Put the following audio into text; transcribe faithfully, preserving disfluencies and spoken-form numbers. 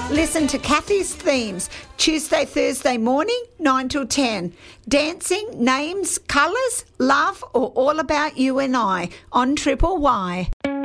Listen to Kathy's Themes, Tuesday, Thursday morning, nine till ten. Dancing, names, colours, love, or all about you and I on Triple Y.